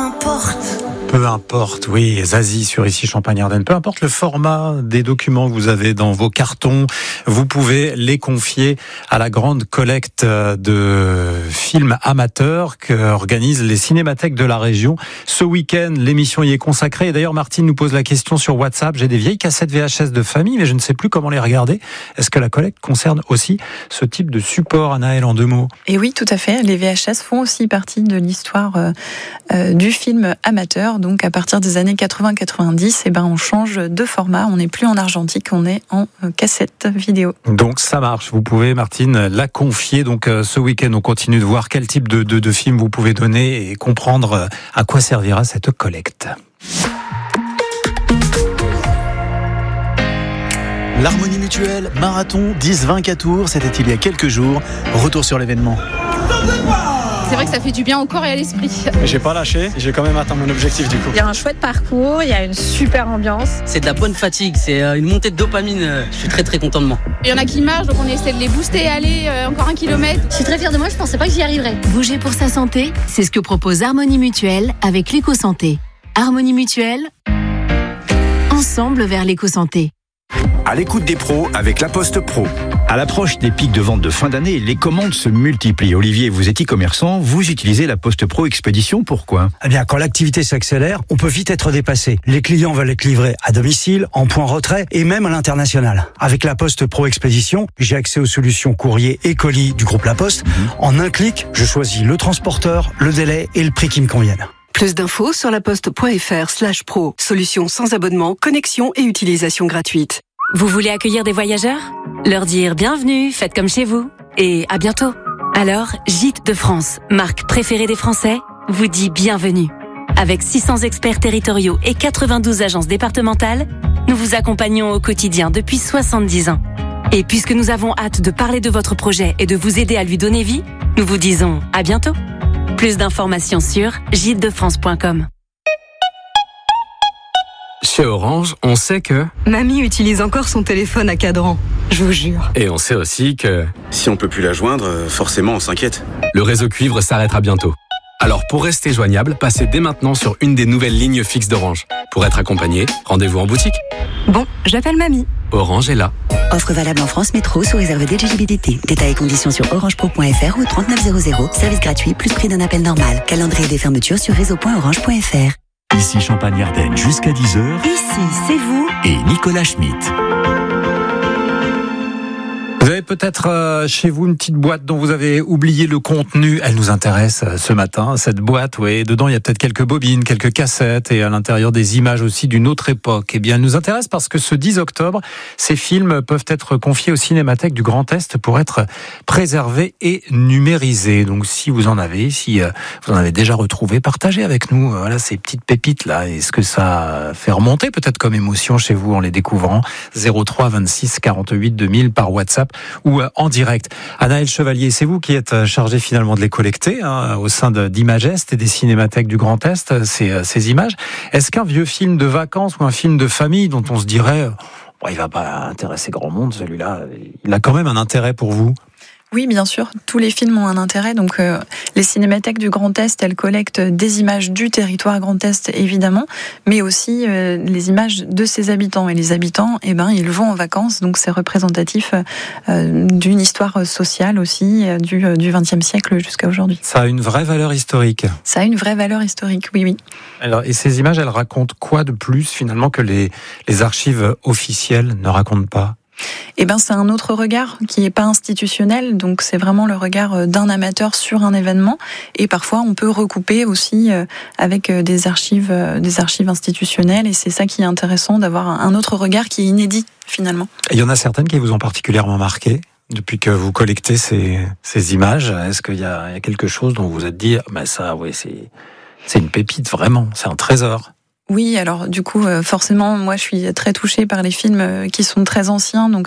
Peu importe, oui, Zazie sur Ici Champagne-Ardenne. Peu importe le format des documents que vous avez dans vos cartons, vous pouvez les confier à la grande collecte de films amateurs qu'organisent les cinémathèques de la région. Ce week-end, l'émission y est consacrée. Et d'ailleurs, Martine nous pose la question sur WhatsApp. J'ai des vieilles cassettes VHS de famille, mais je ne sais plus comment les regarder. Est-ce que la collecte concerne aussi ce type de support, Anaëlle, en 2 mots? Et oui, tout à fait. Les VHS font aussi partie de l'histoire du film amateur. Donc à partir des années 80-90, on change de format. On n'est plus en argentique, on est en cassette vidéo. Donc ça marche. Vous pouvez, Martine, la confier. Donc ce week-end, on continue de voir quel type de film vous pouvez donner et comprendre à quoi servira cette collecte. L'Harmonie Mutuelle, marathon, 10-20 tours, c'était il y a quelques jours. Retour sur l'événement. C'est vrai que ça fait du bien au corps et à l'esprit. J'ai pas lâché, j'ai quand même atteint mon objectif du coup. Il y a un chouette parcours, il y a une super ambiance. C'est de la bonne fatigue, c'est une montée de dopamine. Je suis très très content de moi. Il y en a qui marchent, donc on essaie de les booster, aller encore 1 kilomètre. Je suis très fière de moi, je pensais pas que j'y arriverais. Bouger pour sa santé, c'est ce que propose Harmonie Mutuelle avec l'éco-santé. Harmonie Mutuelle, ensemble vers l'éco-santé. À l'écoute des pros avec La Poste Pro. À l'approche des pics de vente de fin d'année, les commandes se multiplient. Olivier, vous êtes e-commerçant, vous utilisez La Poste Pro Expédition, pourquoi ? Eh bien, quand l'activité s'accélère, on peut vite être dépassé. Les clients veulent être livrés à domicile, en point retrait et même à l'international. Avec La Poste Pro Expédition, j'ai accès aux solutions courrier et colis du groupe La Poste. En un clic, je choisis le transporteur, le délai et le prix qui me conviennent. Plus d'infos sur laposte.fr/pro. Solution sans abonnement, connexion et utilisation gratuite. Vous voulez accueillir des voyageurs ? Leur dire bienvenue, faites comme chez vous. Et à bientôt. Alors, Gîtes de France, marque préférée des Français, vous dit bienvenue. Avec 600 experts territoriaux et 92 agences départementales, nous vous accompagnons au quotidien depuis 70 ans. Et puisque nous avons hâte de parler de votre projet et de vous aider à lui donner vie, nous vous disons à bientôt. Plus d'informations sur gîtesdefrance.com. Chez Orange, on sait que... Mamie utilise encore son téléphone à cadran, je vous jure. Et on sait aussi que... Si on peut plus la joindre, forcément on s'inquiète. Le réseau cuivre s'arrêtera bientôt. Alors pour rester joignable, passez dès maintenant sur une des nouvelles lignes fixes d'Orange. Pour être accompagné, rendez-vous en boutique. Bon, j'appelle Mamie. Orange est là. Offre valable en France Métro sous réserve d'éligibilité. Détails et conditions sur orangepro.fr ou 3900. Service gratuit plus prix d'un appel normal. Calendrier des fermetures sur réseau.orange.fr. Ici Champagne-Ardenne jusqu'à 10h. Ici, c'est vous. Et Nicolas Schmitt. Vous avez peut-être chez vous une petite boîte dont vous avez oublié le contenu. Elle nous intéresse ce matin, cette boîte. Oui, dedans, il y a peut-être quelques bobines, quelques cassettes et à l'intérieur des images aussi d'une autre époque. Eh bien, elle nous intéresse parce que ce 10 octobre, ces films peuvent être confiés aux cinémathèques du Grand Est pour être préservés et numérisés. Donc, si vous en avez déjà retrouvé, partagez avec nous voilà, ces petites pépites-là. Est-ce que ça fait remonter peut-être comme émotion chez vous en les découvrant ? 03 26 48 2000 par WhatsApp ou en direct. Anaëlle Chevalier, c'est vous qui êtes chargée finalement de les collecter au sein d'Imagest et des cinémathèques du Grand Est, ces images. Est-ce qu'un vieux film de vacances ou un film de famille dont on se dirait il va pas intéresser grand monde, celui-là, il a quand même un intérêt pour vous ? Oui, bien sûr. Tous les films ont un intérêt. Donc, les cinémathèques du Grand Est, elles collectent des images du territoire Grand Est, évidemment, mais aussi les images de ses habitants. Et les habitants, ils vont en vacances. Donc, c'est représentatif d'une histoire sociale aussi, du XXe siècle jusqu'à aujourd'hui. Ça a une vraie valeur historique. Ça a une vraie valeur historique, oui. Alors, et ces images, elles racontent quoi de plus, finalement, que les archives officielles ne racontent pas ? C'est un autre regard qui n'est pas institutionnel, donc c'est vraiment le regard d'un amateur sur un événement. Et parfois, on peut recouper aussi avec des archives institutionnelles. Et c'est ça qui est intéressant, d'avoir un autre regard qui est inédit finalement. Et il y en a certaines qui vous ont particulièrement marqué depuis que vous collectez ces images. Est-ce qu'il y a quelque chose dont vous vous êtes dit, ça, oui, c'est une pépite vraiment, c'est un trésor? Oui, alors du coup, forcément, moi je suis très touchée par les films qui sont très anciens, donc